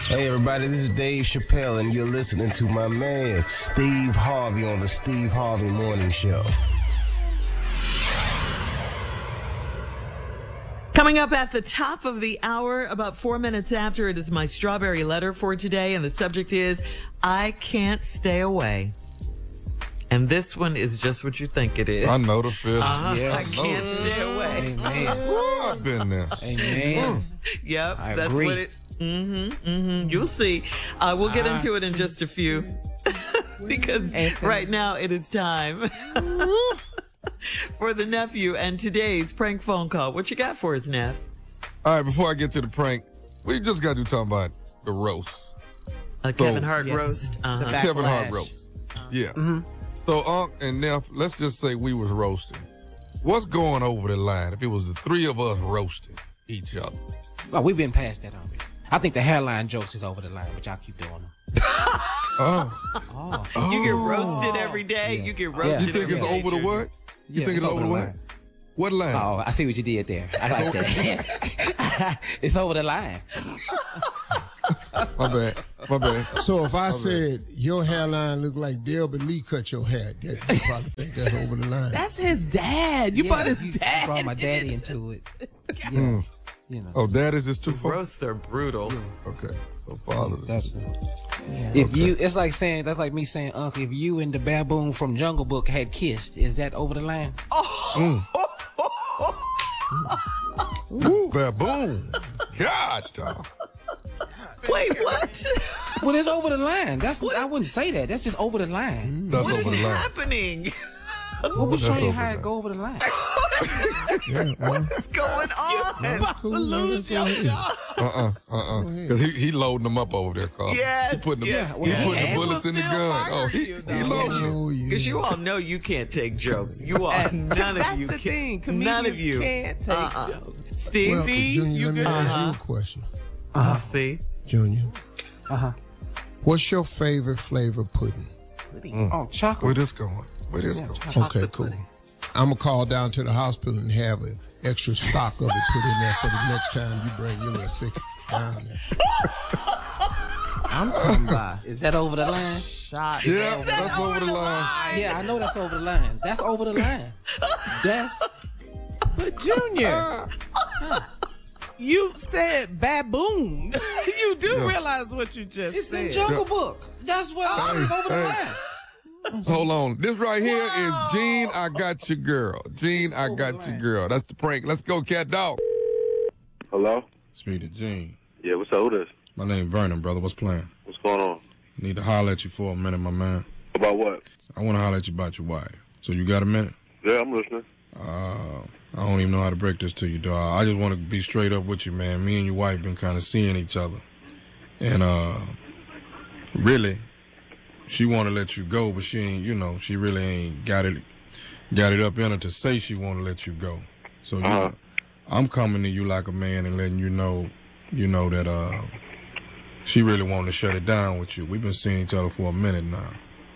Hey everybody, this is Dave Chappelle and you're listening to my man Steve Harvey on the Steve Harvey Morning Show. Coming up at the top of the hour, about 4 minutes after, it is my strawberry letter for today, and the subject is, I can't stay away. And this one is just what you think it is. I know the feeling. Yes. I can't stay away. Amen. Ooh, I've been there. Amen. Yep, I that's agree. what it. You'll see. We'll get into it in just a few, because right now it is time for the nephew and today's prank phone call. What you got for us, Neff? All right, before I get to the prank, we just got to talking about the roast. Kevin Hart Yes. roast. The Kevin Hart backlash. roast. Yeah. So Unc and Neff, let's just say we was roasting. What's going over the line if it was the three of us roasting each other? Oh, we've been past that already. I think the hairline jokes is over the line, but y'all keep doing them. You get roasted every day. Yeah. You get roasted. You think every it's day, over the Junior. what? You Yeah, think it's over the what? line. What line? Oh, I see what you did there. I like that. It's over the line. My bad. So if I said your hairline looked like Delbert Lee cut your hair, you probably think that's over the line. That's his dad. You brought his you dad. brought my daddy into it. Yeah. You know. Oh, Dad is just too far? Roasts are brutal. Okay. So fathers. That's it. If you, it's like saying, that's like me saying, Uncle, if you and the baboon from Jungle Book had kissed, is that over the line? Ooh, baboon. God, dog. Wait, what? Well, it's over the line. I wouldn't say that. That's just over the line. That's What is over the line. happening? Well, we That's show you over how the it line. go over the line. What's going on? You're about to lose your job. Because he loading them up over there, Carl. Yes, He putting, yes, he putting yes. the bullets in the Still gun. fire Oh, he you, though. loading you. Oh, yeah. Because you all know you can't take jokes. You all, none of you can. None of you can't take jokes. Steve, Well, Junior, let me ask you a question. see? Junior, Uh-huh. what's your favorite flavor pudding? Oh, chocolate. Where this going? Where this going? Okay, cool. I'm going to call down to the hospital and have an extra stock of it put in there for the next time you bring your little sick down there. I'm talking about Is that over the line? shot. Yeah, that's over the line. Yeah, I know that's over the line. That's over the line. That's But Junior, you said baboon. You do Yeah. realize what you just it's said. in Jungle Book. That's what it's over the line. Hold on. This right here is Gene, I got your girl. Gene, I got your girl. That's the prank. Let's go, cat dog. Hello? Speak to Gene. Yeah, what's up? Who this? My name Vernon, brother. What's playing? What's going on? I need to holler at you for a minute, my man. About what? I want to holler at you about your wife. So you got a minute? Yeah, I'm listening. I don't even know how to break this to you, dog. I just want to be straight up with you, man. Me and your wife been kind of seeing each other. And really, she want to let you go, but she ain't, she really ain't got it up in her to say she want to let you go. So I'm coming to you like a man and letting you know that she really want to shut it down with you. We've been seeing each other for a minute now.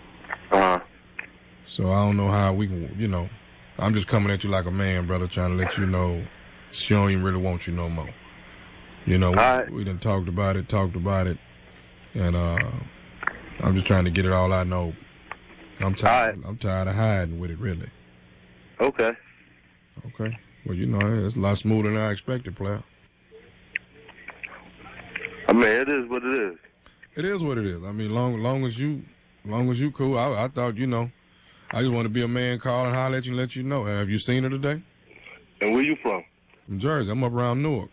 So I don't know how we can, I'm just coming at you like a man, brother, trying to let you know she don't even really want you no more. We done talked about it, and I'm just trying to get it all out know. I'm tired. I'm tired of hiding with it, really. Okay. Okay. Well, it's a lot smoother than I expected, player. I mean, it is what it is. It is what it is. I mean, long as you cool. I thought, I just want to be a man, call and holler at you and let you know. Have you seen her today? And where you from? From Jersey. I'm up around Newark.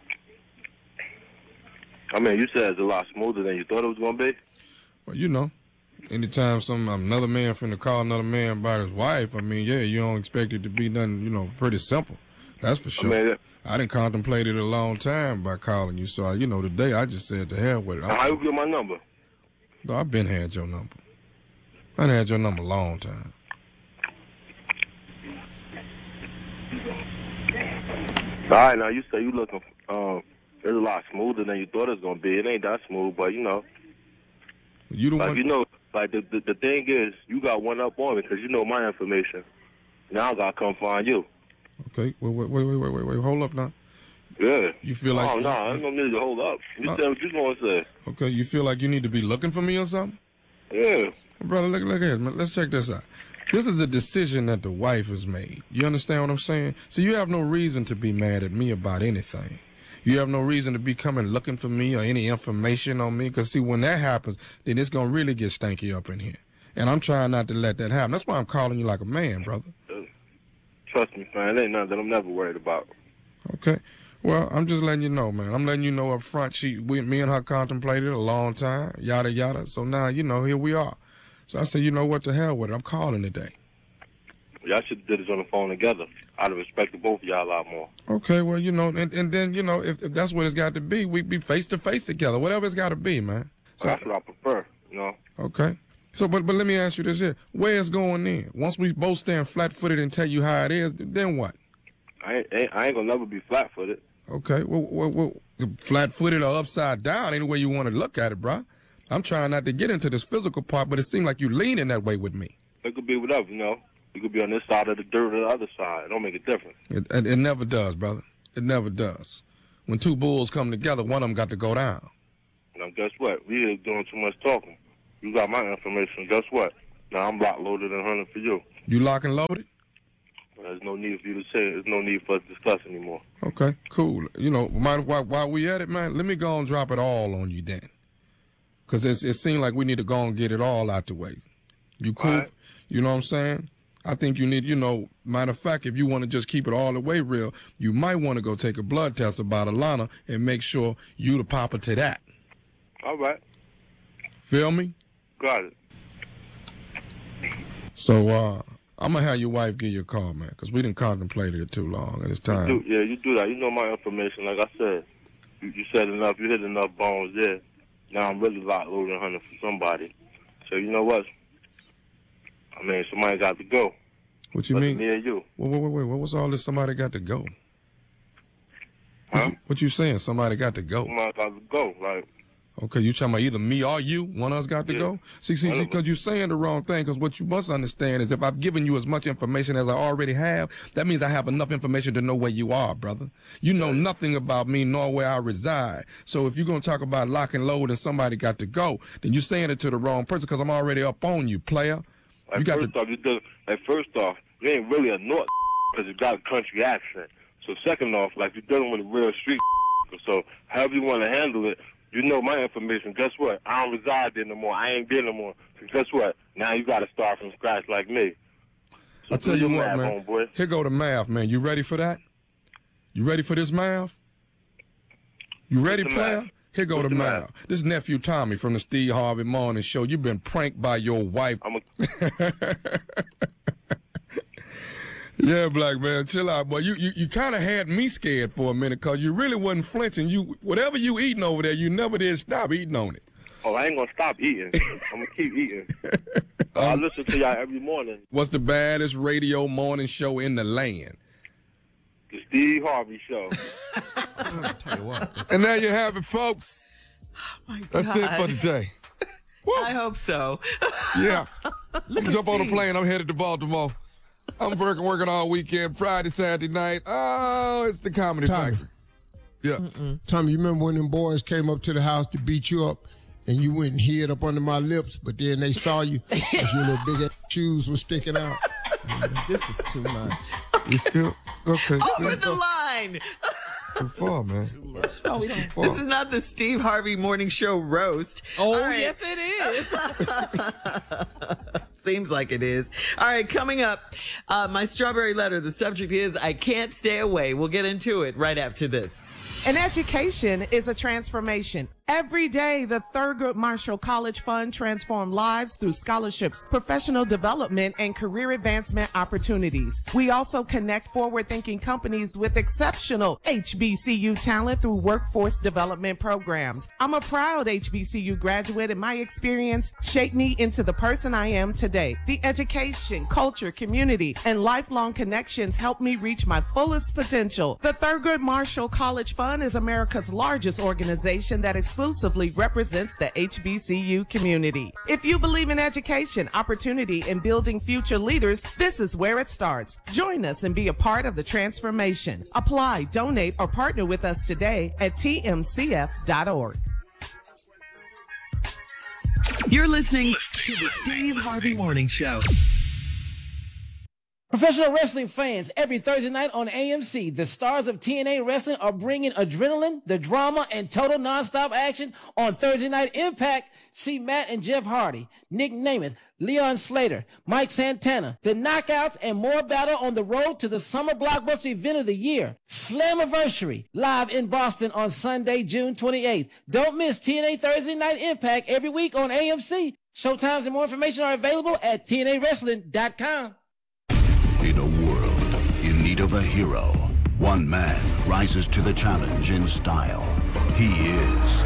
I mean, you said it's a lot smoother than you thought it was going to be. Well, anytime another man finna call another man about his wife, I mean, yeah, you don't expect it to be nothing, pretty simple. That's for sure. I mean, I didn't contemplate it a long time by calling you. So, today I just said to hell with it. how you get my number? No, I've been had your number. I done had your number a long time. All right, now you say you looking, it's a lot smoother than you thought it was going to be. It ain't that smooth, but, You the like, one. the thing is, you got one up on me because you know my information. Now I got to come find you. Okay, wait, hold up now. Yeah. You feel like... Oh, no, I don't need to hold up. You said what you going to say. Okay, you feel like you need to be looking for me or something? Yeah. Brother, look here. Let's check this out. This is a decision that the wife has made. You understand what I'm saying? So you have no reason to be mad at me about anything. You have no reason to be coming looking for me or any information on me. Because, see, when that happens, then it's going to really get stanky up in here. And I'm trying not to let that happen. That's why I'm calling you like a man, brother. Trust me, man. It ain't nothing that I'm never worried about. Okay. Well, I'm just letting you know, man. I'm letting you know up front. Me and her contemplated a long time, yada, yada. So now, here we are. So I said, you know what, to hell with it. I'm calling today. Y'all should have did this on the phone together. I'd have respected both of y'all a lot more. Okay, well, and then, if that's what it's got to be, we be face-to-face together, whatever it's got to be, man. So, that's what I prefer, Okay. So, but let me ask you this here. Where it's going in? Once we both stand flat-footed and tell you how it is, then what? I ain't going to never be flat-footed. Okay. Well, flat-footed or upside down, any way you want to look at it, bro. I'm trying not to get into this physical part, but it seems like you leaning that way with me. It could be whatever, You could be on this side of the dirt or the other side. It don't make a difference. It never does, brother. It never does. When two bulls come together, one of them got to go down. Now, guess what? We here doing too much talking. You got my information. Guess what? Now, I'm locked, loaded, and hunting for you. You lock and loaded? There's no need for you to say it. There's no need for us to discuss anymore. Okay, cool. While we at it, man, let me go and drop it all on you then. Because it seems like we need to go and get it all out the way. You cool? Right. You know what I'm saying? I think you need, matter of fact, if you want to just keep it all the way real, you might want to go take a blood test about Alana and make sure you the papa to that. All right. Feel me? Got it. So, I'm going to have your wife give you a call, man, because we didn't contemplate it too long, and it's time. You do that. You know my information. Like I said, you said enough. You hit enough bones there. Now I'm really locked, loaded, and hunting for somebody. So you know what? I mean, somebody got to go. What you mean? Me and you. Wait. What's all this somebody got to go? Huh? What you saying? Somebody got to go? Somebody got to go. Like, okay, you talking about either me or you? One of us got to go? See, because you're saying the wrong thing, because what you must understand is if I've given you as much information as I already have, that means I have enough information to know where you are, brother. You know nothing about me nor where I reside. So if you're going to talk about lock and load and somebody got to go, then you're saying it to the wrong person because I'm already up on you, player. First off, you ain't really a North because you got a country accent. So second off, you're dealing with a real street. So however you want to handle it, you know my information. Guess what? I don't reside there no more. I ain't there no more. So guess what? Now you got to start from scratch like me. So I'll tell you what, math, man. Homeboy. Here go the math, man. You ready for that? You ready for this math? You ready, player? Math? Here go the math. This nephew Tommy from the Steve Harvey Morning Show. You've been pranked by your wife. Yeah, black man, chill out, boy. You kind of had me scared for a minute because you really wasn't flinching. Whatever you eating over there, you never did stop eating on it. Oh, I ain't going to stop eating. I'm going to keep eating. I listen to y'all every morning. What's the baddest radio morning show in the land? The Steve Harvey Show. I'll tell you what. And there you have it, folks. My That's God. it for today. I hope so. Yeah. Jump on the plane. I'm headed to Baltimore. I'm working all weekend, Friday, Saturday night. Oh, it's the Comedy Tommy. Factory. Yeah. Tommy, you remember when them boys came up to the house to beat you up and you went and hid up under my lips, but then they saw you because your little big ass shoes were sticking out? This is too much. You still? Okay. Over the line. Too far, man. Oh, we don't. This is not the Steve Harvey Morning Show roast. Oh, All right. yes, it is. Seems like it is. All right, coming up, my strawberry letter. The subject is I Can't Stay Away. We'll get into it right after this. An education is a transformation. Every day, the Thurgood Marshall College Fund transforms lives through scholarships, professional development, and career advancement opportunities. We also connect forward-thinking companies with exceptional HBCU talent through workforce development programs. I'm a proud HBCU graduate, and my experience shaped me into the person I am today. The education, culture, community, and lifelong connections helped me reach my fullest potential. The Thurgood Marshall College Fund Fund is America's largest organization that exclusively represents the HBCU community. If you believe in education, opportunity, and building future leaders, this is where it starts. Join us and be a part of the transformation. Apply, donate, or partner with us today at tmcf.org. You're listening to the Steve Harvey Morning Show. Professional wrestling fans, every Thursday night on AMC, the stars of TNA Wrestling are bringing adrenaline, the drama, and total nonstop action on Thursday Night Impact. See Matt and Jeff Hardy, Nick Namath, Leon Slater, Mike Santana, the Knockouts, and more battle on the road to the summer blockbuster event of the year, Slammiversary, live in Boston on Sunday, June 28th. Don't miss TNA Thursday Night Impact every week on AMC. Showtimes and more information are available at TNAWrestling.com. In a world in need of a hero, one man rises to the challenge in style. He is...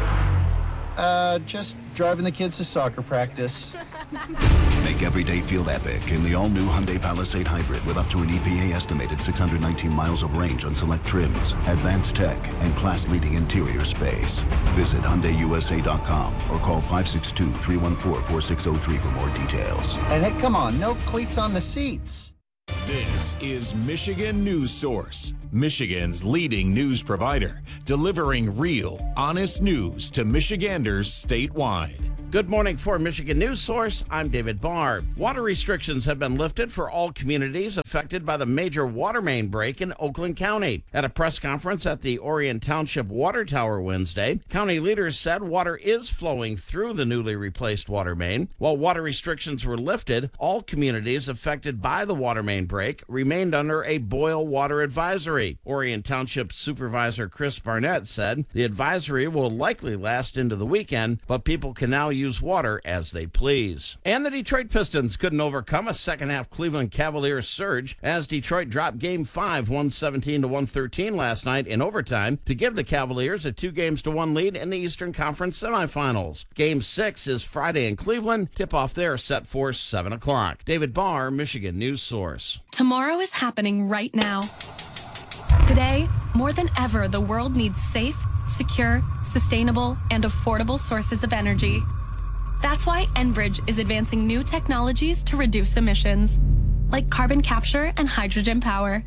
just driving the kids to soccer practice. Make every day feel epic in the all-new Hyundai Palisade Hybrid with up to an EPA-estimated 619 miles of range on select trims, advanced tech, and class-leading interior space. Visit HyundaiUSA.com or call 562-314-4603 for more details. And hey, come on, no cleats on the seats. This is Michigan News Source, Michigan's leading news provider, delivering real, honest news to Michiganders statewide. Good morning for Michigan News Source. I'm David Barr. Water restrictions have been lifted for all communities affected by the major water main break in Oakland County. At a press conference at the Orion Township Water Tower Wednesday, county leaders said water is flowing through the newly replaced water main. While water restrictions were lifted, all communities affected by the water main break remained under a boil water advisory. Orion Township Supervisor Chris Barnett said the advisory will likely last into the weekend, but people can now use water as they please. And the Detroit Pistons couldn't overcome a second-half Cleveland Cavaliers surge as Detroit dropped Game 5, 117-113 last night in overtime to give the Cavaliers a 2-1 lead in the Eastern Conference semifinals. Game 6 is Friday in Cleveland. Tip-off there set for 7 o'clock. David Barr, Michigan News Source. Tomorrow is happening right now. Today, more than ever, the world needs safe, secure, sustainable, and affordable sources of energy. That's why Enbridge is advancing new technologies to reduce emissions, like carbon capture and hydrogen power.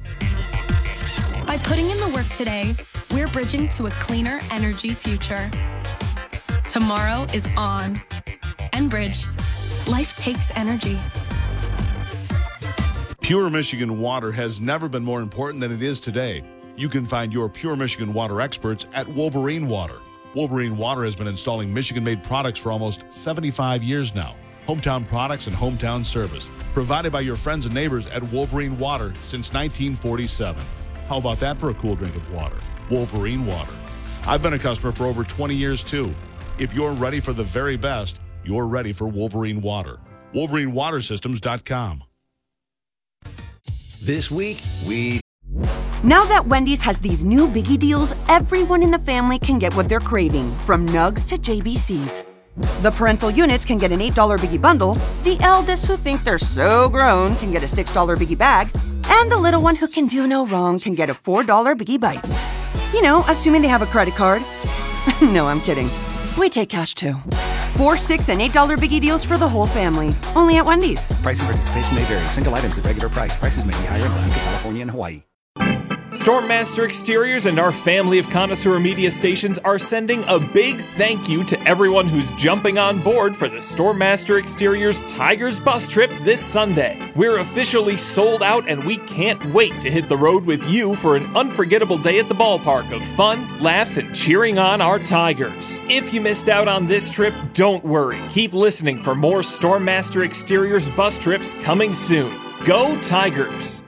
By putting in the work today, we're bridging to a cleaner energy future. Tomorrow is on. Enbridge. Life takes energy. Pure Michigan water has never been more important than it is today. You can find your Pure Michigan water experts at Wolverine Water. Wolverine Water has been installing Michigan-made products for almost 75 years now. Hometown products and hometown service provided by your friends and neighbors at Wolverine Water since 1947. How about that for a cool drink of water? Wolverine Water. I've been a customer for over 20 years too. If you're ready for the very best, you're ready for Wolverine Water. WolverineWaterSystems.com. This week, Now that Wendy's has these new biggie deals, everyone in the family can get what they're craving, from nugs to JBCs. The parental units can get an $8 biggie bundle, the eldest who think they're so grown can get a $6 biggie bag, and the little one who can do no wrong can get a $4 biggie bites. You know, assuming they have a credit card. No, I'm kidding. We take cash too. 4, 6, and $8 biggie deals for the whole family. Only at Wendy's. Price and participation may vary. Single items at regular price. Prices may be higher in Alaska, California, and Hawaii. Stormmaster Exteriors and our family of connoisseur media stations are sending a big thank you to everyone who's jumping on board for the Stormmaster Exteriors Tigers bus trip this Sunday. We're officially sold out and we can't wait to hit the road with you for an unforgettable day at the ballpark of fun, laughs, and cheering on our Tigers. If you missed out on this trip, don't worry. Keep listening for more Stormmaster Exteriors bus trips coming soon. Go Tigers!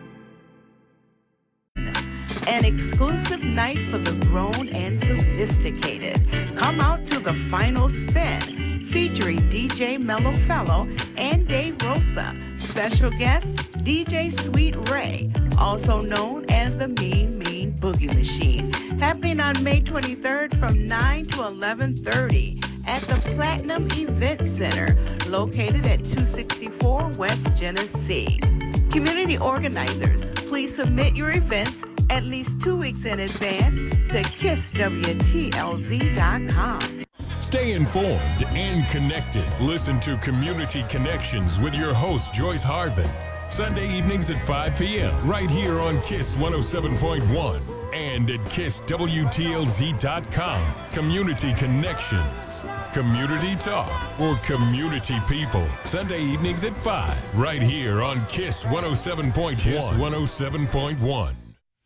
An exclusive night for the grown and sophisticated. Come out to the final spin, featuring DJ Mellow Fellow and Dave Rosa. Special guest, DJ Sweet Ray, also known as the Mean Boogie Machine. Happening on May 23rd from 9 to 11:30 at the Platinum Event Center, located at 264 West Genesee. Community organizers, please submit your events at least 2 weeks in advance to KissWTLZ.com. Stay informed and connected. Listen to Community Connections with your host, Joyce Hardman. Sunday evenings at 5 p.m. right here on KISS 107.1 and at KissWTLZ.com. Community Connections. Community talk for community people. Sunday evenings at 5 right here on KISS 107.1. KISS 107.1.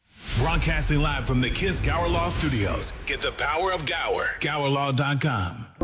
Broadcasting live from the KISS Gower Law Studios. Get the power of Gower. GowerLaw.com.